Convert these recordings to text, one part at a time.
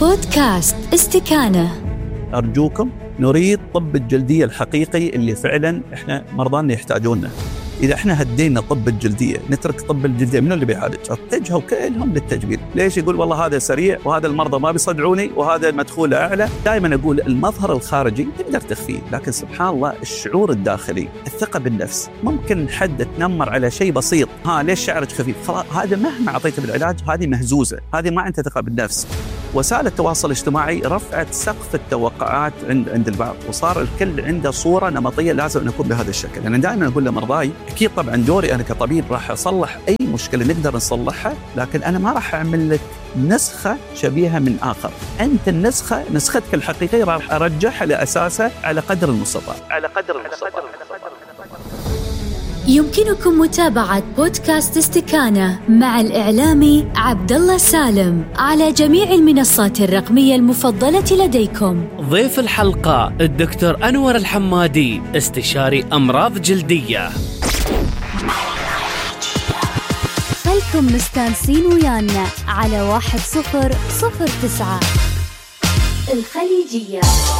بودكاست استكانة. أرجوكم نريد طب الجلدية الحقيقي اللي فعلا إحنا مرضانا يحتاجونه. إذا إحنا هدينا طب الجلدية نترك طب الجلدية، من اللي بيعالج؟ اتجهوا كلهم للتجميل. ليش يقول والله هذا سريع وهذا المرضى ما بيصدعوني وهذا مدخوله أعلى؟ دائما أقول المظهر الخارجي تقدر تخفيه، لكن سبحان الله الشعور الداخلي، الثقة بالنفس. ممكن حد تنمر على شيء بسيط، ليش شعرك خفيف؟ خلاص هذا مهما أعطيته بالعلاج هذه مهزوزة، هذه ما عندها ثقة بالنفس. وسائل التواصل الاجتماعي رفعت سقف التوقعات عند البعض، وصار الكل عنده صورة نمطية لازم أن نكون بهذا الشكل. أنا دائما أقول لمرضاي أكيد طبعا دوري أنا كطبيب راح أصلح أي مشكلة نقدر نصلحها، لكن أنا ما راح أعمل لك نسخة شبيهة من آخر. أنت نسختك الحقيقية راح أرجحها لأساسها على قدر المستطاع. يمكنكم متابعة بودكاست استكانة مع الإعلامي عبدالله سالم على جميع المنصات الرقمية المفضلة لديكم. ضيف الحلقة الدكتور أنور الحمادي، استشاري أمراض جلدية. خلكم مستانسين ويانا على 1009 الخليجية.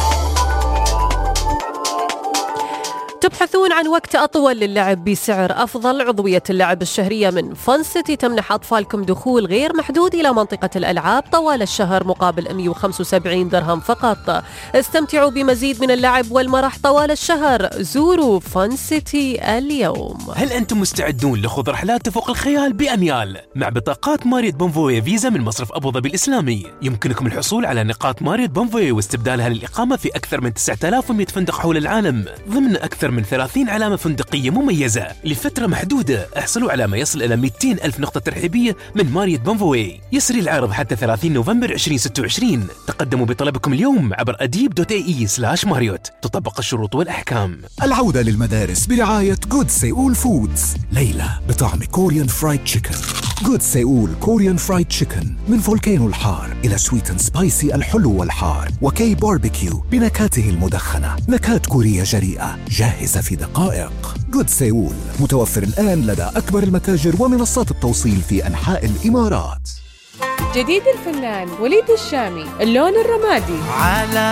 تبحثون عن وقت أطول للعب بسعر أفضل؟ عضوية اللعب الشهرية من فن سيتي تمنح أطفالكم دخول غير محدود إلى منطقة الألعاب طوال الشهر مقابل 175 درهم فقط. استمتعوا بمزيد من اللعب والمرح طوال الشهر. زوروا فن سيتي اليوم. هل أنتم مستعدون لخوض رحلات تفوق الخيال بأميال؟ مع بطاقات ماريوت بونفوي فيزا من مصرف أبو ظبي الإسلامي يمكنكم الحصول على نقاط ماريوت بونفوي واستبدالها للإقامة في أكثر من 9100 فندق حول العالم ضمن أكثر من 30 علامة فندقية مميزة لفترة محدودة. احصلوا على ما يصل إلى 200 ألف نقطة ترحيبية من ماريوت بونفوي. يسري العرض حتى 30 نوفمبر 2026. تقدموا بطلبكم اليوم عبر adib.ae/marriott. تطبق الشروط والأحكام. العودة للمدارس برعاية جود سيول فودز. ليلة بطعم كوريان فرايد تشيكن. جود سيول كوريان فرايد تشيكن من فولكانو الحار إلى سويت اند سبايسي الحلو والحار، وكي باربيكيو بنكهاته المدخنة. نكهات كورية جريئة جاهزة في دقائق. جود سيول متوفر الآن لدى أكبر المتاجر ومنصات التوصيل في أنحاء الإمارات. جديد الفنان وليد الشامي، اللون الرمادي. على